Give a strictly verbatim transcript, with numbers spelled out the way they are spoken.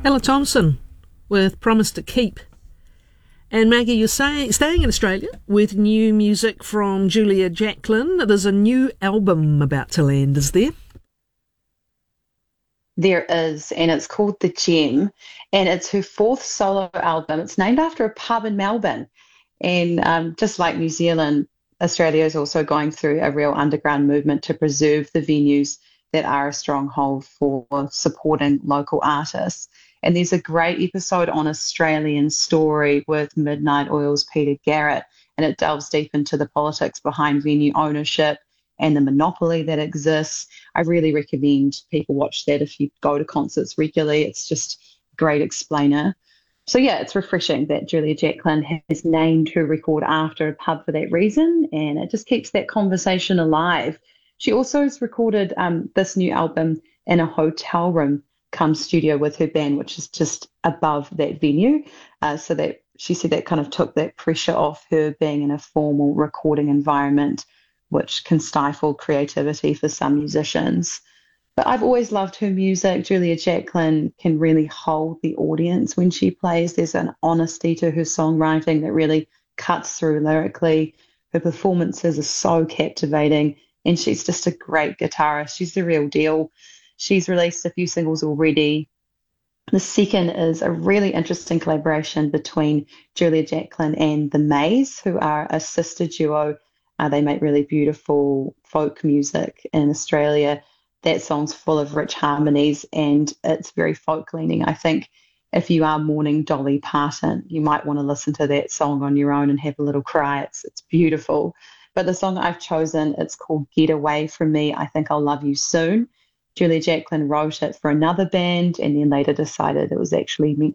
Ella Thompson with Promise to Keep. And Maggie, you're say, staying in Australia with new music from Julia Jacklin. There's a new album about to land, is there? There is, and it's called The Gem, and it's her fourth solo album. It's named after a pub in Melbourne. And um, just like New Zealand, Australia is also going through a real underground movement to preserve the venues that are a stronghold for supporting local artists. And there's a great episode on Australian Story with Midnight Oil's Peter Garrett, and it delves deep into the politics behind venue ownership and the monopoly that exists. I really recommend people watch that if you go to concerts regularly. It's just a great explainer. So yeah, it's refreshing that Julia Jacklin has named her record after a pub for that reason, and it just keeps that conversation alive. She also has recorded um, this new album in a hotel room come studio with her band, which is just above that venue. Uh, so that she said that kind of took that pressure off her being in a formal recording environment, which can stifle creativity for some musicians. But I've always loved her music. Julia Jacklin can really hold the audience when she plays. There's an honesty to her songwriting that really cuts through lyrically. Her performances are so captivating, and she's just a great guitarist. She's the real deal. She's released a few singles already. The second is a really interesting collaboration between Julia Jacklin and The Maze, who are a sister duo. Uh, they make really beautiful folk music in Australia. That song's full of rich harmonies and it's very folk leaning. I think if you are mourning Dolly Parton, you might want to listen to that song on your own and have a little cry. It's, it's beautiful. But the song I've chosen, it's called Get Away From Me, I Think I'll Love You Soon. Julia Jacklin wrote it for another band and then later decided it was actually meant